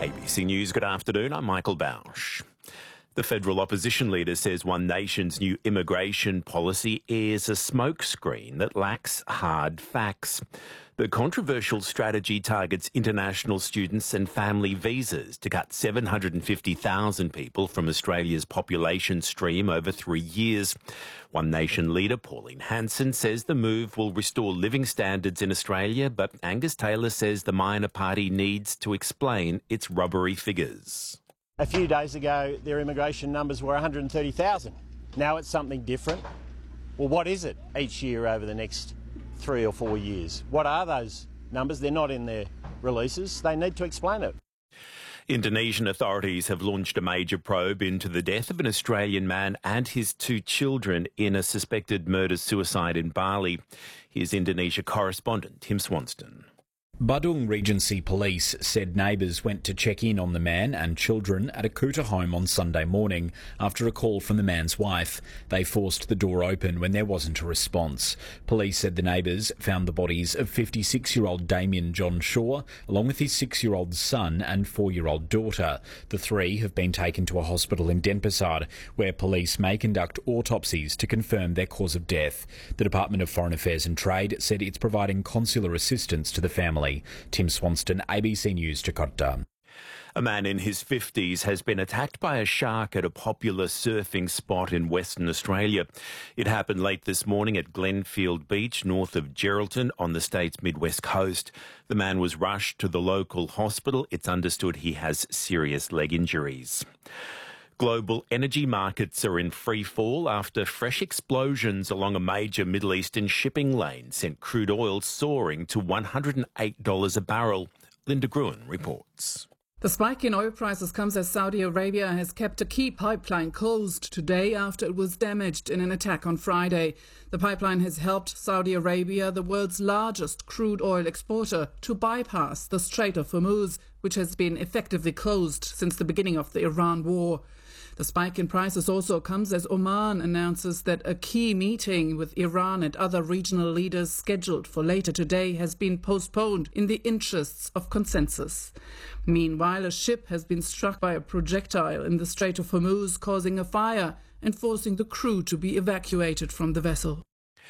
ABC News, good afternoon. I'm Michael Bausch. The federal opposition leader says One Nation's new immigration policy is a smokescreen that lacks hard facts. The controversial strategy targets international students and family visas to cut 750,000 people from Australia's population stream over 3 years. One Nation leader Pauline Hanson says the move will restore living standards in Australia, but Angus Taylor says the minor party needs to explain its rubbery figures. A few days ago, their immigration numbers were 130,000. Now it's something different. Well, what is it each year over the next 3 or 4 years? What are those numbers? They're not in their releases. They need to explain it. Indonesian authorities have launched a major probe into the death of an Australian man and his 2 children in a suspected murder-suicide in Bali. Here's Indonesia correspondent Tim Swanston. Badung Regency Police said neighbours went to check in on the man and children at a Kuta home on Sunday morning after a call from the man's wife. They forced the door open when there wasn't a response. Police said the neighbours found the bodies of 56-year-old Damien John Shaw, along with his 6-year-old son and 4-year-old daughter. The 3 have been taken to a hospital in Denpasar, where police may conduct autopsies to confirm their cause of death. The Department of Foreign Affairs and Trade said it's providing consular assistance to the family. Tim Swanston, ABC News, Jakarta. A man in his 50s has been attacked by a shark at a popular surfing spot in Western Australia. It happened late this morning at Glenfield Beach, north of Geraldton, on the state's midwest coast. The man was rushed to the local hospital. It's understood he has serious leg injuries. Global energy markets are in free fall after fresh explosions along a major Middle Eastern shipping lane sent crude oil soaring to $108 a barrel. Linda Gruen reports. The spike in oil prices comes as Saudi Arabia has kept a key pipeline closed today after it was damaged in an attack on Friday. The pipeline has helped Saudi Arabia, the world's largest crude oil exporter, to bypass the Strait of Hormuz, which has been effectively closed since the beginning of the Iran war. The spike in prices also comes as Oman announces that a key meeting with Iran and other regional leaders scheduled for later today has been postponed in the interests of consensus. Meanwhile, a ship has been struck by a projectile in the Strait of Hormuz, causing a fire and forcing the crew to be evacuated from the vessel.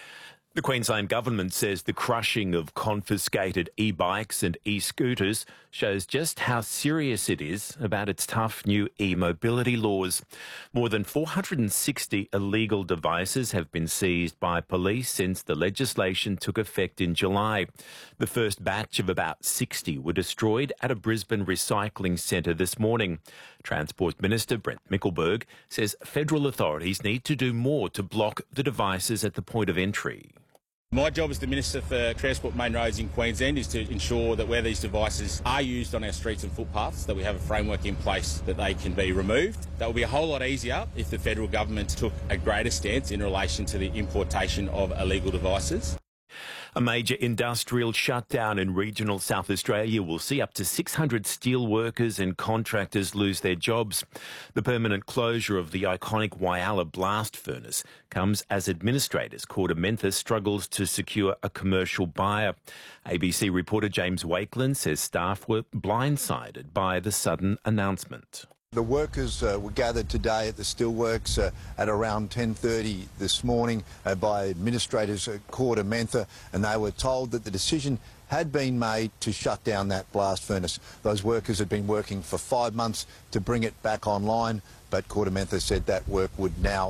The Queensland government says the crushing of confiscated e-bikes and e-scooters shows just how serious it is about its tough new e-mobility laws. More than 460 illegal devices have been seized by police since the legislation took effect in July. The first batch of about 60 were destroyed at a Brisbane recycling centre this morning. Transport Minister Brent Mickelberg says federal authorities need to do more to block the devices at the point of entry. My job as the Minister for Transport Main Roads in Queensland is to ensure that where these devices are used on our streets and footpaths, that we have a framework in place that they can be removed. That would be a whole lot easier if the federal government took a greater stance in relation to the importation of illegal devices. A major industrial shutdown in regional South Australia will see up to 600 steel workers and contractors lose their jobs. The permanent closure of the iconic Whyalla blast furnace comes as administrators KordaMentha struggles to secure a commercial buyer. ABC reporter James Wakeland says staff were blindsided by the sudden announcement. The workers were gathered today at the steelworks at around 10:30 this morning by administrators at KordaMentha, and they were told that the decision had been made to shut down that blast furnace. Those workers had been working for 5 months to bring it back online, but KordaMentha said that work would now